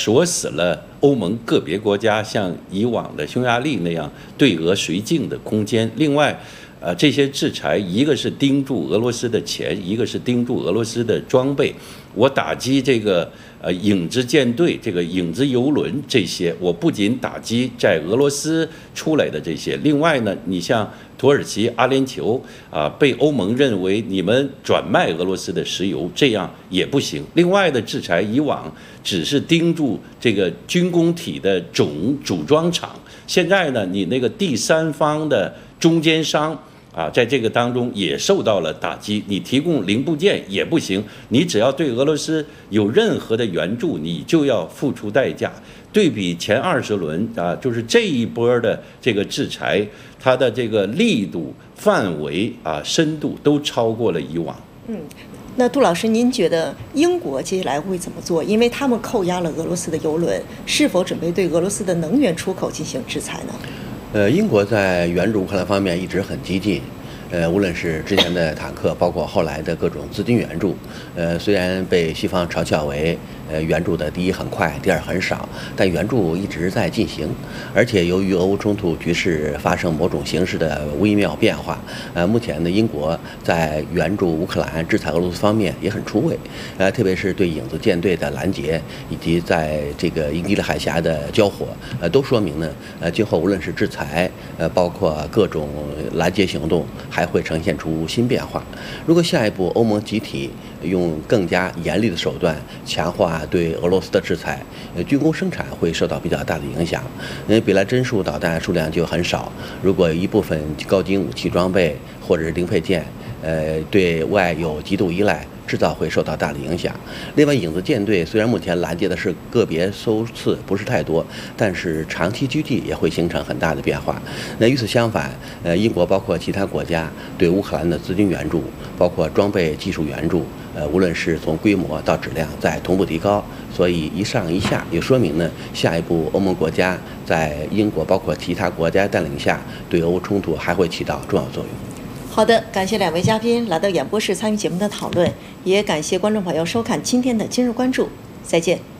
锁死了欧盟个别国家像以往的匈牙利那样对俄绥靖的空间。另外，这些制裁一个是盯住俄罗斯的钱，一个是盯住俄罗斯的装备。我打击这个影子舰队、这个影子游轮这些，我不仅打击在俄罗斯出来的这些，另外呢，你像土耳其、阿联酋被欧盟认为你们转卖俄罗斯的石油，这样也不行。另外的制裁以往只是盯住这个军工体的组装厂，现在呢，你那个第三方的中间商。在这个当中也受到了打击，你提供零部件也不行，你只要对俄罗斯有任何的援助，你就要付出代价。对比前20轮就是这一波的这个制裁，它的这个力度、范围深度都超过了以往。 那杜老师，您觉得英国接下来会怎么做？因为他们扣押了俄罗斯的油轮，是否准备对俄罗斯的能源出口进行制裁呢？ 英国在援助乌克兰方面一直很激进，无论是之前的坦克，包括后来的各种资金援助，虽然被西方嘲笑为援助的第一很快，第二很少，但援助一直在进行。而且由于俄乌冲突局势发生某种形式的微妙变化，目前呢，英国在援助乌克兰、制裁俄罗斯方面也很出位，特别是对影子舰队的拦截，以及在这个英吉利海峡的交火，都说明呢，今后无论是制裁，包括各种拦截行动，还会呈现出新变化。如果下一步欧盟集体用更加严厉的手段强化对俄罗斯的制裁，军工生产会受到比较大的影响。比来针数导弹数量就很少，如果一部分高精武器装备或者是零配件，对外有极度依赖，制造会受到大的影响。另外，影子舰队虽然目前拦截的是个别艘次，不是太多，但是长期居地也会形成很大的变化。那与此相反，英国包括其他国家对乌克兰的资金援助，包括装备技术援助，无论是从规模到质量在同步提高，所以一上一下也说明呢，下一步欧盟国家在英国包括其他国家带领下，对俄乌冲突还会起到重要作用。 好的，感谢2位嘉宾来到演播室参与节目的讨论，也感谢观众朋友收看今天的今日关注，再见。